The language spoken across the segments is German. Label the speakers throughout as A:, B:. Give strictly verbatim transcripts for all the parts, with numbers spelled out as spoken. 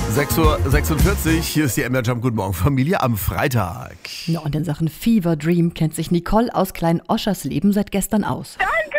A: sechs Uhr sechsundvierzig, hier ist die M D R Jump. Guten Morgen, Familie am Freitag.
B: Ja, und in Sachen Fever Dream kennt sich Nicole aus Klein Oschersleben seit gestern aus.
C: Danke!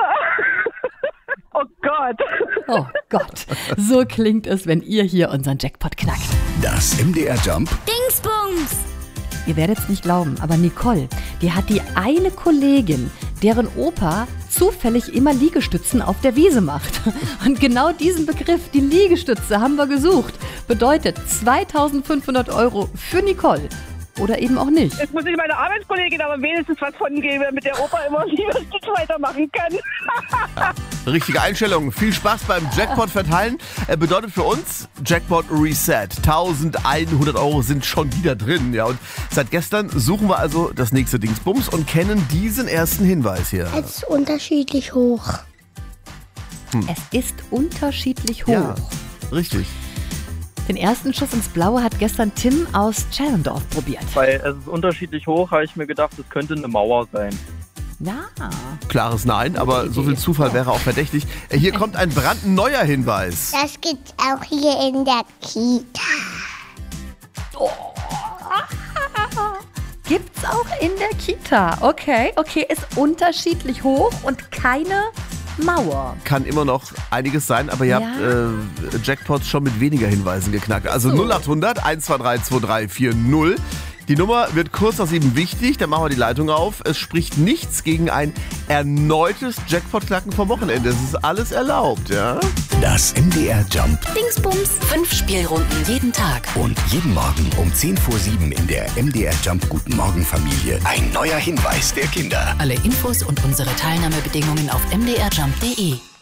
C: Oh Gott.
B: Oh Gott, so klingt es, wenn ihr hier unseren Jackpot knackt.
D: Das M D R Jump
E: Dingsbums!
B: Ihr werdet es nicht glauben, aber Nicole, die hat die eine Kollegin, deren Opa zufällig immer Liegestützen auf der Wiese macht. Und genau diesen Begriff, die Liegestütze, haben wir gesucht. Bedeutet zweitausendfünfhundert Euro für Nicole. Oder eben auch nicht.
C: Jetzt muss ich meine Arbeitskollegin aber wenigstens was von geben, damit der Opa immer Liegestütze weitermachen kann.
A: Richtige Einstellung. Viel Spaß beim Jackpot verteilen. Äh, bedeutet für uns Jackpot Reset. eintausendeinhundert Euro sind schon wieder drin. Ja, und seit gestern suchen wir also das nächste Dingsbums und kennen diesen ersten Hinweis hier.
E: Es ist unterschiedlich hoch.
B: Es ist unterschiedlich hoch.
A: Ja, richtig.
B: Den ersten Schuss ins Blaue hat gestern Tim aus Tschellendorf probiert.
F: Weil es ist unterschiedlich hoch, habe ich mir gedacht, es könnte eine Mauer sein.
B: Ja.
A: Klares Nein, aber so viel Zufall wäre auch verdächtig. Äh, hier kommt ein brandneuer Hinweis.
E: Das gibt's auch hier in der Kita.
B: Gibt's auch in der Kita. Okay, okay, ist unterschiedlich hoch und keine Mauer.
A: Kann immer noch einiges sein, aber ihr
B: Ja.
A: habt äh, Jackpots schon mit weniger Hinweisen geknackt. Also
B: So.
A: null acht hundert eins zwei drei zwei drei vier null. Die Nummer wird kurz nach sieben wichtig, dann machen wir die Leitung auf. Es spricht nichts gegen ein erneutes Jackpot-Knacken vom Wochenende. Es ist alles erlaubt, ja?
D: Das M D R Jump
E: Dingsbums!
G: Fünf Spielrunden jeden Tag.
D: und jeden Morgen um zehn vor sieben in der M D R Jump Guten Morgen Familie ein neuer Hinweis der Kinder.
G: Alle Infos und unsere Teilnahmebedingungen auf m d r jump punkt d e.